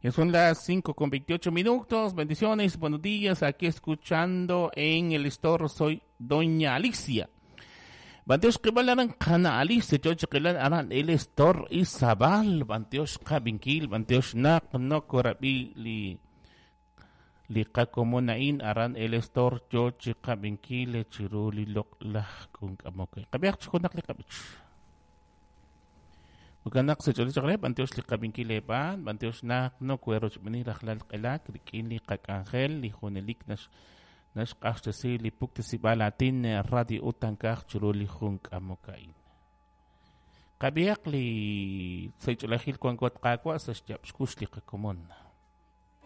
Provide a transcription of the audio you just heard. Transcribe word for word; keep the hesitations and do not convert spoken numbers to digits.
Ya son las cinco con veintiocho minutos. Bendiciones, buenos días. Aquí escuchando en el store soy Doña Alicia. Banteos que balaran kana Alicia, yo chequelan aran el store Isabal. Banteos kabinkil, banteos nak no korabi li li kakomunain aran el store yo chekabinkil chiruli loklah kung kamoke. Kabiak chukunak li kabich. Uganak sa chuli chakle, banteos li kabinkilepan, banteos nak no cuero chumani raklal kelak, rikin li kakangel, li hunelik nas nas kachtasi li puktasi balatin radi utankak churu li hunk amokain. Kabiak li sa chulahil kuangkot kakwa sa sjapskus li kakumon.